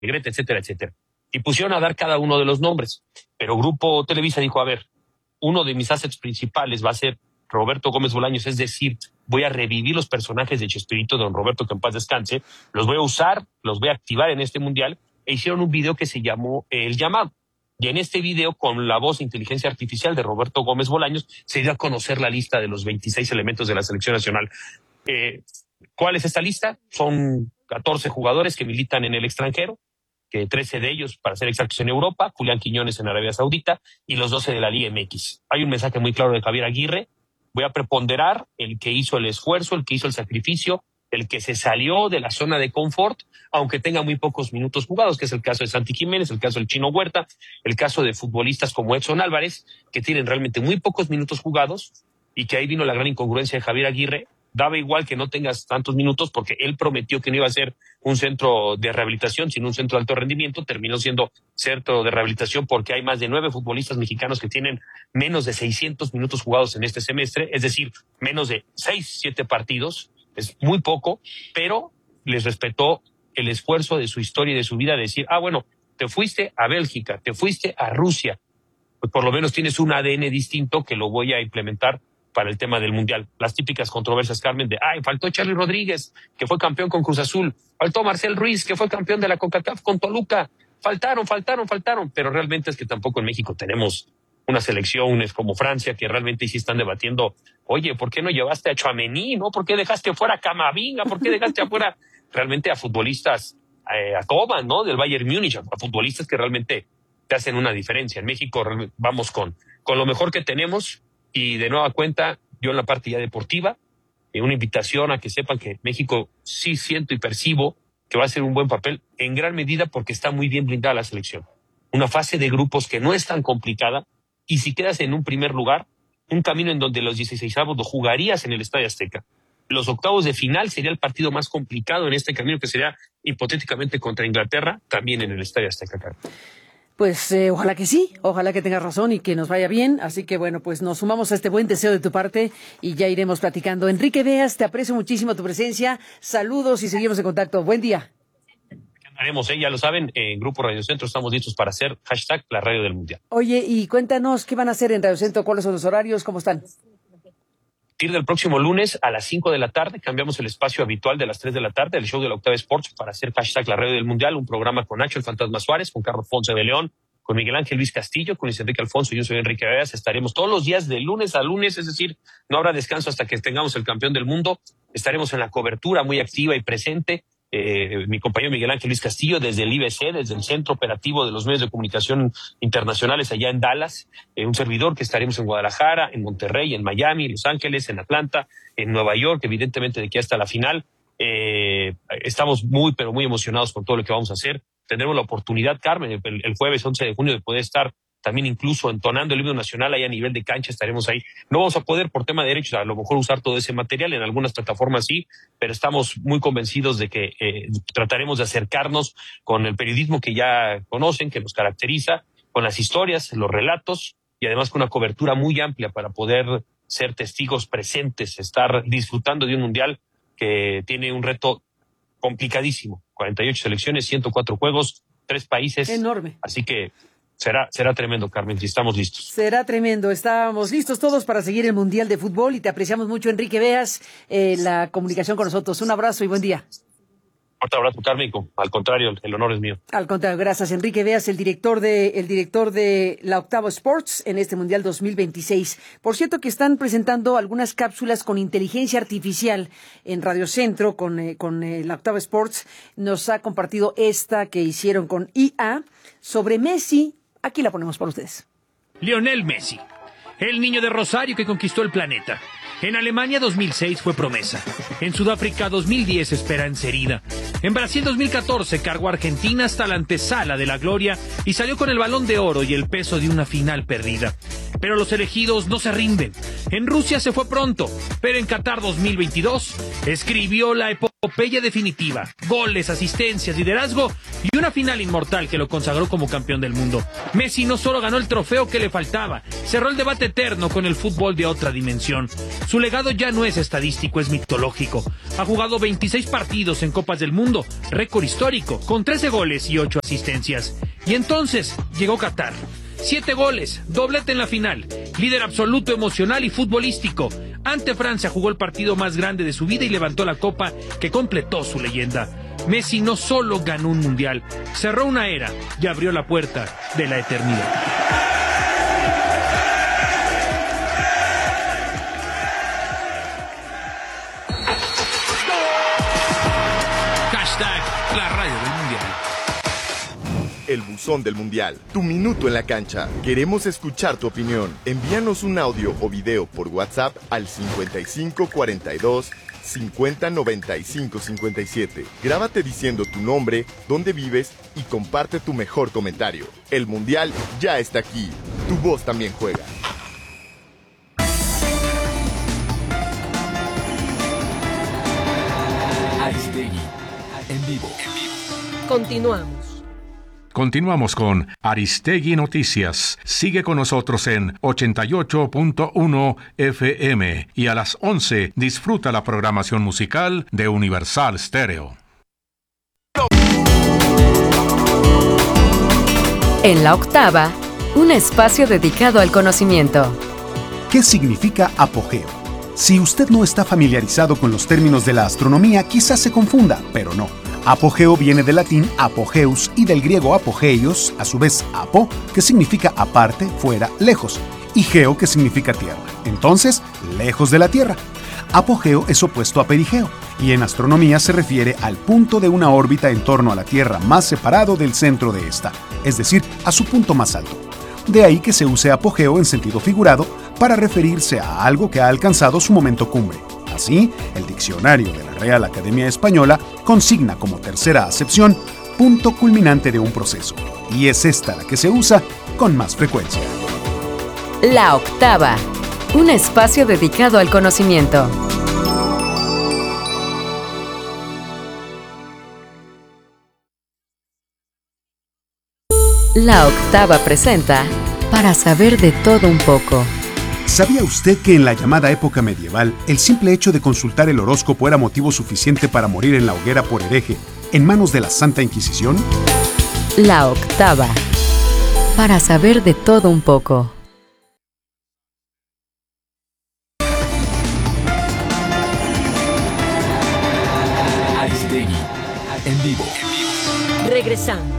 Negrete, etcétera, etcétera. Y pusieron a dar cada uno de los nombres. Pero Grupo Televisa dijo, a ver, uno de mis assets principales va a ser Roberto Gómez Bolaños, es decir, voy a revivir los personajes de Chespirito, de don Roberto, que en paz descanse, los voy a usar, los voy a activar en este mundial, e hicieron un video que se llamó El Llamado. Y en este video, con la voz de inteligencia artificial de Roberto Gómez Bolaños, se dio a conocer la lista de los 26 elementos de la selección nacional. ¿Cuál es esta lista? Son 14 jugadores que militan en el extranjero, que 13 de ellos, para ser exactos, en Europa, Julián Quiñones en Arabia Saudita, y los 12 de la Liga MX. Hay un mensaje muy claro de Javier Aguirre: voy a preponderar el que hizo el esfuerzo, el que hizo el sacrificio, el que se salió de la zona de confort, aunque tenga muy pocos minutos jugados, que es el caso de Santi Jiménez, el caso del Chino Huerta, el caso de futbolistas como Edson Álvarez, que tienen realmente muy pocos minutos jugados, y que ahí vino la gran incongruencia de Javier Aguirre. Daba igual que no tengas tantos minutos, porque él prometió que no iba a ser un centro de rehabilitación, sino un centro de alto rendimiento. Terminó siendo centro de rehabilitación porque hay más de 9 futbolistas mexicanos que tienen menos de 600 minutos jugados en este semestre, es decir, menos de 6-7 partidos. Es muy poco, pero les respetó el esfuerzo de su historia y de su vida, de decir, bueno, te fuiste a Bélgica, te fuiste a Rusia, pues por lo menos tienes un ADN distinto que lo voy a implementar para el tema del Mundial. Las típicas controversias, Carmen, de faltó Charly Rodríguez, que fue campeón con Cruz Azul, faltó Marcel Ruiz, que fue campeón de la CONCACAF con Toluca, faltaron, pero realmente es que tampoco en México tenemos unas selecciones como Francia, que realmente sí están debatiendo, oye, ¿por qué no llevaste a Tchouaméni, no? ¿Por qué dejaste fuera a Camavinga? ¿Por qué dejaste afuera realmente a futbolistas, a Coman, ¿no? Del Bayern Múnich, a futbolistas que realmente te hacen una diferencia? En México vamos con lo mejor que tenemos. Y de nueva cuenta, yo en la parte ya deportiva, una invitación a que sepan que México sí siento y percibo que va a ser un buen papel, en gran medida porque está muy bien blindada la selección. Una fase de grupos que no es tan complicada, y si quedas en un primer lugar, un camino en donde los 16avos lo jugarías en el Estadio Azteca. Los octavos de final sería el partido más complicado en este camino, que sería hipotéticamente contra Inglaterra, también en el Estadio Azteca, Carlos. Pues ojalá que sí, ojalá que tengas razón y que nos vaya bien. Así que bueno, pues nos sumamos a este buen deseo de tu parte y ya iremos platicando. Enrique Beas, te aprecio muchísimo tu presencia. Saludos y seguimos en contacto. Buen día. Haremos, ya lo saben, en Grupo Radio Centro estamos listos para hacer hashtag la radio del Mundial. Oye, y cuéntanos, ¿qué van a hacer en Radio Centro? ¿Cuáles son los horarios? ¿Cómo están? A partir del próximo lunes a las 5 de la tarde cambiamos el espacio habitual de las 3 de la tarde, el show de la Octava Sports, para hacer hashtag la radio del Mundial, un programa con Nacho el Fantasma Suárez, con Carlos Ponce de León, con Miguel Ángel Luis Castillo, con Luis Enrique Alfonso. Yo soy Enrique Beas. Estaremos todos los días de lunes a lunes, es decir, no habrá descanso hasta que tengamos el campeón del mundo. Estaremos en la cobertura muy activa y presente. Mi compañero Miguel Ángel Luis Castillo desde el IBC, desde el Centro Operativo de los Medios de Comunicación Internacionales allá en Dallas, un servidor que estaremos en Guadalajara, en Monterrey, en Miami, Los Ángeles, en Atlanta, en Nueva York, evidentemente de aquí hasta la final. Estamos muy, pero muy emocionados con todo lo que vamos a hacer. Tendremos la oportunidad, Carmen, el jueves 11 de junio de poder estar también incluso entonando el himno nacional ahí a nivel de cancha. Estaremos ahí. No vamos a poder por tema de derechos a lo mejor usar todo ese material, en algunas plataformas sí, pero estamos muy convencidos de que trataremos de acercarnos con el periodismo que ya conocen, que nos caracteriza, con las historias, los relatos, y además con una cobertura muy amplia para poder ser testigos presentes, estar disfrutando de un mundial que tiene un reto complicadísimo. 48 selecciones, 104 juegos, 3 países. Enorme. Así que será tremendo, Carmen, si estamos listos. Será tremendo. Estamos listos todos para seguir el Mundial de Fútbol y te apreciamos mucho, Enrique Beas, la comunicación con nosotros. Un abrazo y buen día. Fuerte abrazo, Carmen. Al contrario, el honor es mío. Al contrario, gracias, Enrique Beas, el director de la Octava Sports en este Mundial 2026. Por cierto, que están presentando algunas cápsulas con inteligencia artificial en Radio Centro con la Octava Sports. Nos ha compartido esta que hicieron con IA sobre Messi. Aquí la ponemos para ustedes. Lionel Messi, el niño de Rosario que conquistó el planeta. En Alemania 2006 fue promesa. En Sudáfrica 2010 esperanza herida. En Brasil 2014 cargó a Argentina hasta la antesala de la gloria y salió con el Balón de Oro y el peso de una final perdida. Pero los elegidos no se rinden. En Rusia se fue pronto, pero en Qatar 2022 escribió la epopeya definitiva. Goles, asistencias, liderazgo y una final inmortal que lo consagró como campeón del mundo. Messi no solo ganó el trofeo que le faltaba, cerró el debate eterno con el fútbol de otra dimensión. Su legado ya no es estadístico, es mitológico. Ha jugado 26 partidos en Copas del Mundo, récord histórico, con 13 goles y 8 asistencias. Y entonces llegó Qatar. 7 goles, doblete en la final, líder absoluto emocional y futbolístico. Ante Francia jugó el partido más grande de su vida y levantó la copa que completó su leyenda. Messi no solo ganó un mundial, cerró una era y abrió la puerta de la eternidad. Hashtag la radio del mundial. El buzón del mundial, tu minuto en la cancha. Queremos escuchar tu opinión. Envíanos un audio o video por WhatsApp al 5542 50 95 57. Grábate diciendo tu nombre, dónde vives y comparte tu mejor comentario. El mundial ya está aquí. Tu voz también juega. Aristegui, en vivo. Continuamos con Aristegui Noticias. Sigue con nosotros en 88.1 FM y a las 11 disfruta la programación musical de Universal Stereo. En la octava, un espacio dedicado al conocimiento. ¿Qué significa apogeo? Si usted no está familiarizado con los términos de la astronomía, quizás se confunda, pero no. Apogeo viene del latín apogeus y del griego apogeios, a su vez apo, que significa aparte, fuera, lejos, y geo, que significa tierra. Entonces, lejos de la Tierra. Apogeo es opuesto a perigeo, y en astronomía se refiere al punto de una órbita en torno a la Tierra más separado del centro de esta, es decir, a su punto más alto. De ahí que se use apogeo en sentido figurado para referirse a algo que ha alcanzado su momento cumbre. Así, el diccionario de la Real Academia Española consigna como tercera acepción punto culminante de un proceso, y es esta la que se usa con más frecuencia. La octava, un espacio dedicado al conocimiento. La octava presenta Para saber de todo un poco. ¿Sabía usted que en la llamada época medieval, el simple hecho de consultar el horóscopo era motivo suficiente para morir en la hoguera por hereje, en manos de la Santa Inquisición? La octava, para saber de todo un poco. Aristegui, en vivo. Regresamos.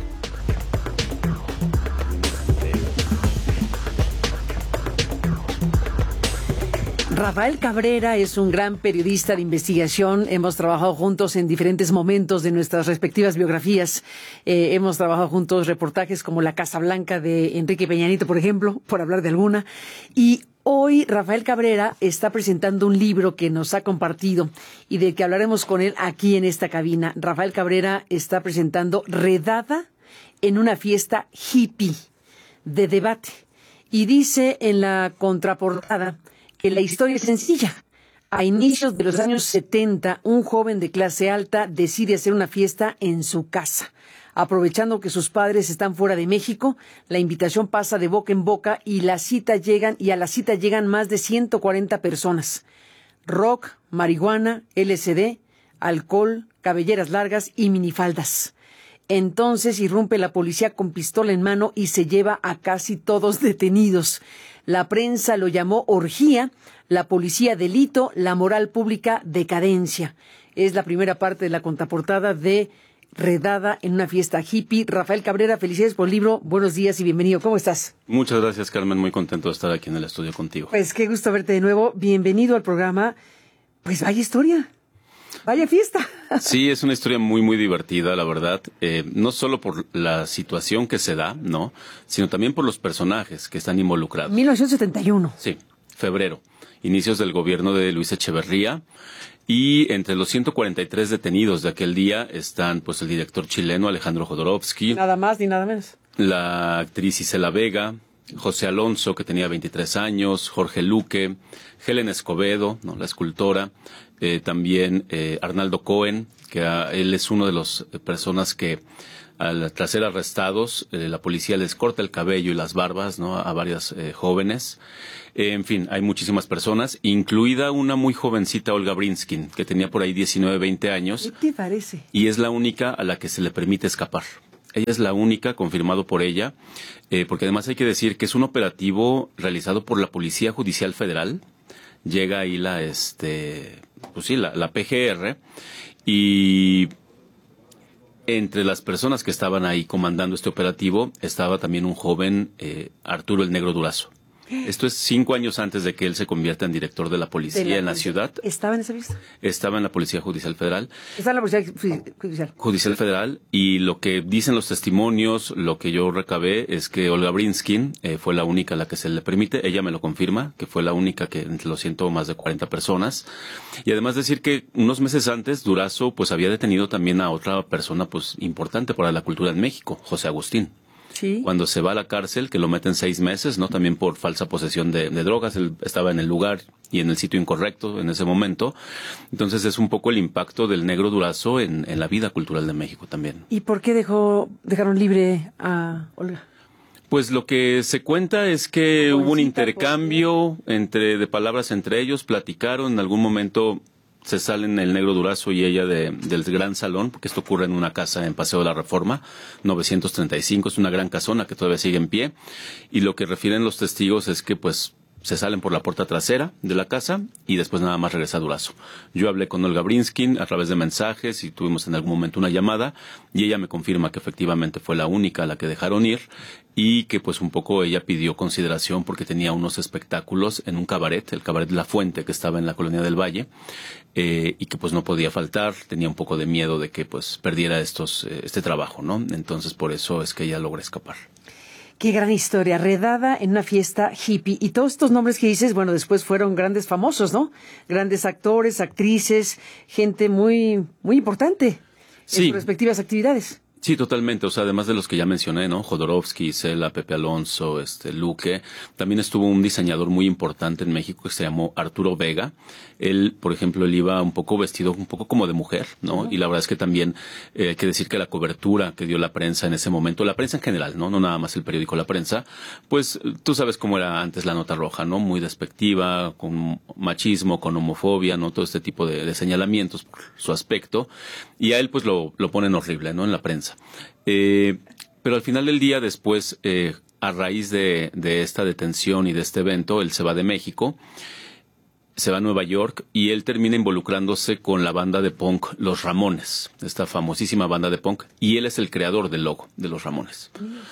Rafael Cabrera es un gran periodista de investigación. Hemos trabajado juntos en diferentes momentos de nuestras respectivas biografías. Hemos trabajado juntos reportajes como La Casa Blanca de Enrique Peña Nieto, por ejemplo, por hablar de alguna. Y hoy Rafael Cabrera está presentando un libro que nos ha compartido y del que hablaremos con él aquí en esta cabina. Rafael Cabrera está presentando Redada en una fiesta hippie de debate. Y dice en la contraportada que la historia es sencilla. A inicios de los años 70, un joven de clase alta decide hacer una fiesta en su casa. Aprovechando que sus padres están fuera de México, la invitación pasa de boca en boca y a la cita llegan más de 140 personas. Rock, marihuana, LSD, alcohol, cabelleras largas y minifaldas. Entonces irrumpe la policía con pistola en mano y se lleva a casi todos detenidos. La prensa lo llamó orgía, la policía delito, la moral pública decadencia. Es la primera parte de la contraportada de Redada en una fiesta hippie. Rafael Cabrera, felicidades por el libro. Buenos días y bienvenido. ¿Cómo estás? Muchas gracias, Carmen. Muy contento de estar aquí en el estudio contigo. Pues qué gusto verte de nuevo. Bienvenido al programa. Pues vaya historia. Vaya fiesta. Sí, es una historia muy, muy divertida, la verdad. No solo por la situación que se da, ¿no? Sino también por los personajes que están involucrados. 1971. Sí, febrero. Inicios del gobierno de Luis Echeverría. Y entre los 143 detenidos de aquel día están, pues, el director chileno Alejandro Jodorowsky. Nada más ni nada menos. La actriz Isela Vega, José Alonso, que tenía 23 años, Jorge Luque, Helen Escobedo, ¿no?, la escultora, también Arnaldo Cohen, que él es uno de las personas que tras ser arrestados, la policía les corta el cabello y las barbas, ¿no?, a varias jóvenes. En fin, hay muchísimas personas, incluida una muy jovencita, Olga Brinskin, que tenía por ahí 19, 20 años. ¿Qué te parece? Y es la única a la que se le permite escapar. Ella es la única, confirmado por ella, porque además hay que decir que es un operativo realizado por la Policía Judicial Federal. Llega ahí la PGR, y entre las personas que estaban ahí comandando este operativo estaba también un joven, Arturo el Negro Durazo. Esto es 5 años antes de que él se convierta en director de la policía en la ciudad. ¿Estaba en esa lista? Estaba en la Policía Judicial Federal. Está en la Policía Judicial. Judicial Federal, y lo que dicen los testimonios, lo que yo recabé, es que Olga Brinskin fue la única a la que se le permite. Ella me lo confirma, que fue la única que entre los más de 40 personas. Y además decir que unos meses antes Durazo pues había detenido también a otra persona pues importante para la cultura en México, José Agustín. Sí. Cuando se va a la cárcel, que lo meten 6 meses, ¿no?, también por falsa posesión de drogas. Él estaba en el lugar y en el sitio incorrecto en ese momento. Entonces es un poco el impacto del Negro Durazo en la vida cultural de México también. ¿Y por qué dejaron libre a Olga? Pues lo que se cuenta es que hubo un intercambio de palabras entre ellos, platicaron, en algún momento se salen el Negro Durazo y ella del gran salón, porque esto ocurre en una casa en Paseo de la Reforma, 935, es una gran casona que todavía sigue en pie, y lo que refieren los testigos es que pues se salen por la puerta trasera de la casa y después nada más regresa Durazo. Yo hablé con Olga Brinskin a través de mensajes y tuvimos en algún momento una llamada, y ella me confirma que efectivamente fue la única a la que dejaron ir, y que pues un poco ella pidió consideración porque tenía unos espectáculos en un cabaret, el cabaret La Fuente, que estaba en la Colonia del Valle, y que pues no podía faltar. Tenía un poco de miedo de que pues perdiera este trabajo, ¿no? Entonces por eso es que ella logra escapar. Qué gran historia, redada en una fiesta hippie. Y todos estos nombres que dices, bueno, después fueron grandes famosos, ¿no? Grandes actores, actrices, gente muy, muy importante en sus respectivas actividades. Sí, totalmente. O sea, además de los que ya mencioné, ¿no? Jodorowsky, Isela, Pepe Alonso, Luque. También estuvo un diseñador muy importante en México que se llamó Arturo Vega. Él, por ejemplo, él iba un poco vestido un poco como de mujer, ¿no? Uh-huh. Y la verdad es que también hay que decir que la cobertura que dio la prensa en ese momento, la prensa en general, ¿no? No nada más el periódico La Prensa, pues tú sabes cómo era antes la nota roja, ¿no? Muy despectiva, con machismo, con homofobia, ¿no? Todo este tipo de señalamientos por su aspecto. Y a él pues lo ponen horrible, ¿no? En la prensa. Pero al final del día, después, a raíz de esta detención y de este evento, él se va de México, se va a Nueva York, y él termina involucrándose con la banda de punk Los Ramones, esta famosísima banda de punk, y él es el creador del logo de Los Ramones.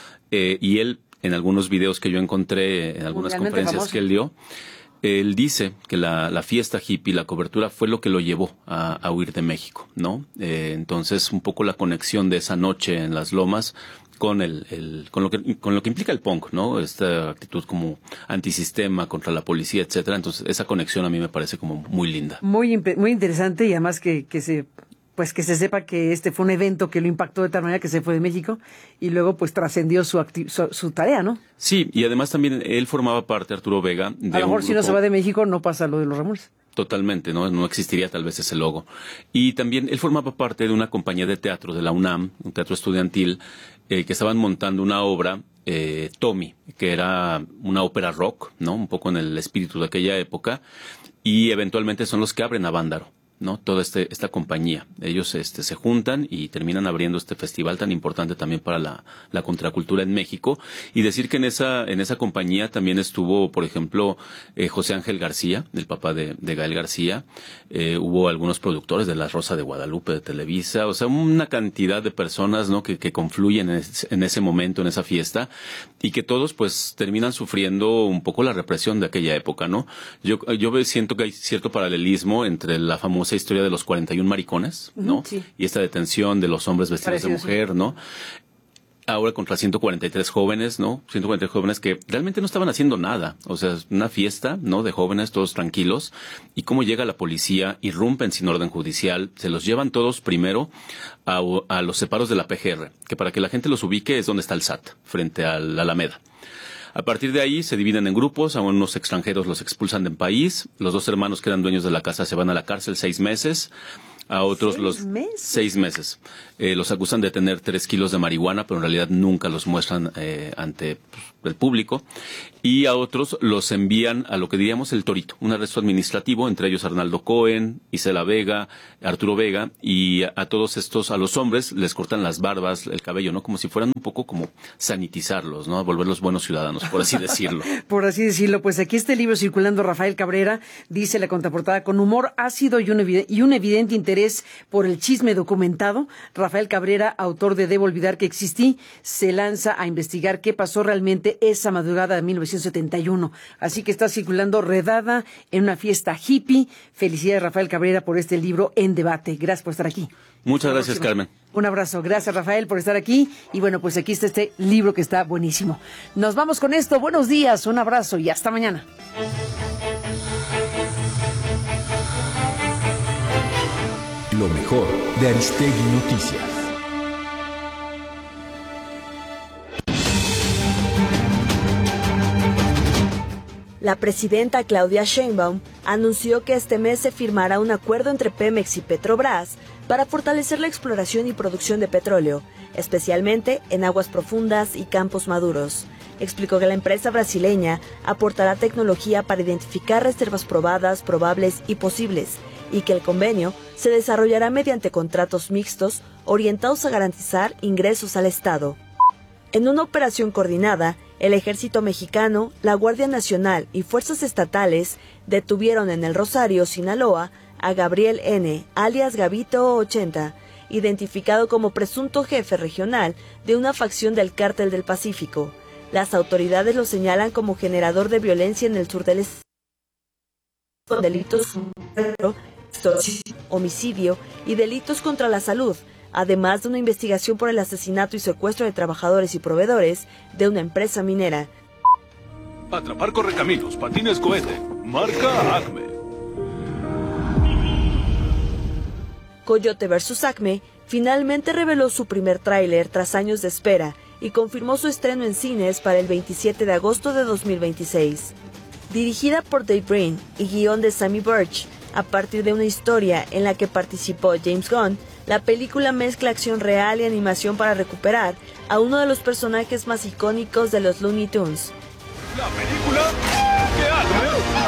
Y él, en algunos videos que yo encontré, en algunas conferencias que él dio, él dice que la fiesta hippie, la cobertura, fue lo que lo llevó a huir de México, ¿no? Entonces, un poco la conexión de esa noche en las lomas con lo que implica el punk, ¿no? Esta actitud como antisistema contra la policía, etcétera. Entonces, esa conexión a mí me parece como muy linda. Muy interesante, y además que se sepa que este fue un evento que lo impactó de tal manera que se fue de México y luego pues trascendió su tarea, ¿no? Sí, y además también él formaba parte, Arturo Vega, de a lo mejor si no se va de México no pasa lo de Los Ramones. Totalmente, ¿no? No existiría tal vez ese logo. Y también él formaba parte de una compañía de teatro de la UNAM, un teatro estudiantil, que estaban montando una obra, Tommy, que era una ópera rock, ¿no? Un poco en el espíritu de aquella época, y eventualmente son los que abren a Vándaro, ¿no? Toda esta compañía. Ellos se juntan y terminan abriendo este festival tan importante también para la contracultura en México. Y decir que en esa compañía también estuvo, por ejemplo, José Ángel García, el papá de Gael García. Hubo algunos productores de La Rosa de Guadalupe, de Televisa. O sea, una cantidad de personas, ¿no? que confluyen en ese momento, en esa fiesta, y que todos pues terminan sufriendo un poco la represión de aquella época, ¿no? Yo siento que hay cierto paralelismo entre la famosa historia de los 41 maricones, ¿no? Sí. Y esta detención de los hombres vestidos de mujer, ¿no? Ahora contra 143 jóvenes, ¿no? 143 jóvenes que realmente no estaban haciendo nada. O sea, una fiesta, ¿no? De jóvenes, todos tranquilos. Y cómo llega la policía, irrumpen sin orden judicial, se los llevan todos primero a los separos de la PGR, que para que la gente los ubique es donde está el SAT, frente a la Alameda. A partir de ahí se dividen en grupos, a unos extranjeros los expulsan del país, los 2 hermanos que eran dueños de la casa se van a la cárcel 6 meses, a otros 6 meses. Los acusan de tener 3 kilos de marihuana, pero en realidad nunca los muestran ante el público. Y a otros los envían a lo que diríamos el Torito, un arresto administrativo, entre ellos Arnaldo Cohen, Isela Vega, Arturo Vega, y a todos estos, a los hombres, les cortan las barbas, el cabello, ¿no? Como si fueran un poco como sanitizarlos, ¿no? Volverlos buenos ciudadanos, por así decirlo. Por así decirlo, pues aquí está el libro circulando, Rafael Cabrera, dice la contraportada, con humor ácido y un evidente interés por el chisme documentado. Rafael Cabrera, autor de Debo olvidar que existí, se lanza a investigar qué pasó realmente esa madrugada de 1971. Así que está circulando redada en una fiesta hippie. Felicidades, Rafael Cabrera, por este libro en debate. Gracias por estar aquí. Muchas gracias, Carmen. Un abrazo. Gracias, Rafael, por estar aquí. Y bueno, pues aquí está este libro que está buenísimo. Nos vamos con esto. Buenos días, un abrazo y hasta mañana. Lo mejor de Aristegui Noticias. La presidenta Claudia Sheinbaum anunció que este mes se firmará un acuerdo entre Pemex y Petrobras para fortalecer la exploración y producción de petróleo, especialmente en aguas profundas y campos maduros. Explicó que la empresa brasileña aportará tecnología para identificar reservas probadas, probables y posibles, y que el convenio se desarrollará mediante contratos mixtos orientados a garantizar ingresos al Estado. En una operación coordinada, el Ejército Mexicano, la Guardia Nacional y fuerzas estatales detuvieron en El Rosario, Sinaloa, a Gabriel N., alias Gabito 80, identificado como presunto jefe regional de una facción del Cártel del Pacífico. Las autoridades lo señalan como generador de violencia en el sur del estado, con delitos como extorsión, homicidio y delitos contra la salud, además de una investigación por el asesinato y secuestro de trabajadores y proveedores de una empresa minera. Atrapar correcaminos, patines cohete, marca Acme. Coyote vs. Acme finalmente reveló su primer tráiler tras años de espera y confirmó su estreno en cines para el 27 de agosto de 2026. Dirigida por Dave Breen y guión de Sammy Birch, a partir de una historia en la que participó James Gunn, la película mezcla acción real y animación para recuperar a uno de los personajes más icónicos de los Looney Tunes. La película que Acme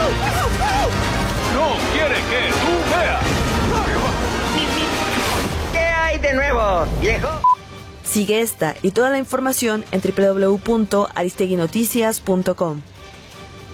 no quiere que tú veas. ¿Qué hay de nuevo, viejo? Sigue esta y toda la información en www.aristeguinoticias.com.